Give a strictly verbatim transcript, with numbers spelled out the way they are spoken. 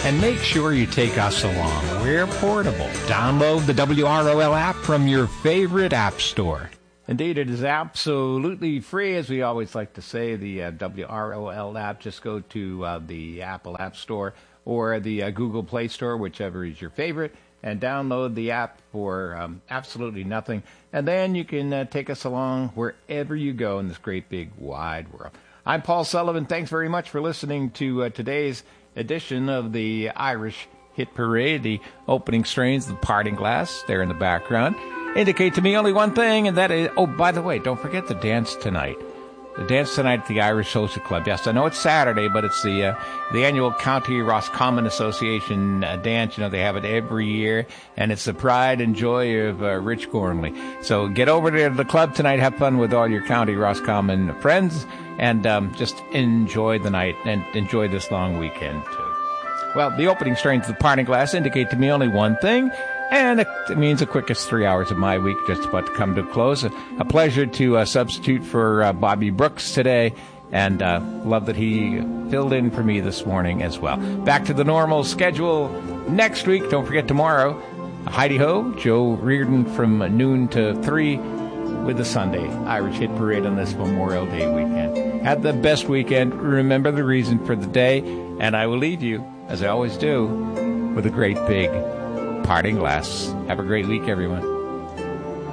And make sure you take us along. We're portable. Download the W R O L app from your favorite app store. Indeed, it is absolutely free, as we always like to say, the uh, W R O L app. Just go to uh, the Apple App Store or the uh, Google Play Store, whichever is your favorite, and download the app for um, absolutely nothing. And then you can uh, take us along wherever you go in this great big wide world. I'm Paul Sullivan. Thanks very much for listening to uh, today's edition of the Irish Hit Parade. The opening strains, the Parting Glass, there in the background, indicate to me only one thing, and that is, oh, by the way, don't forget the dance tonight. The dance tonight at the Irish Social Club. Yes, I know it's Saturday, but it's the uh, the annual County Roscommon Association uh, dance. You know, they have it every year, and it's the pride and joy of uh, Rich Gormley. So get over to the club tonight, have fun with all your County Roscommon friends, and um, just enjoy the night and enjoy this long weekend, too. Well, the opening strains of the Parting Glass indicate to me only one thing, and it means the quickest three hours of my week just about to come to a close. A, a pleasure to uh, substitute for uh, Bobby Brooks today, and uh, love that he filled in for me this morning as well. Back to the normal schedule next week. Don't forget tomorrow, Heidi Ho, Joe Reardon from noon to three with the Sunday Irish Hit Parade on this Memorial Day weekend. Have the best weekend. Remember the reason for the day, and I will leave you, as I always do, with a great big Parting Glass. Have a great week, everyone.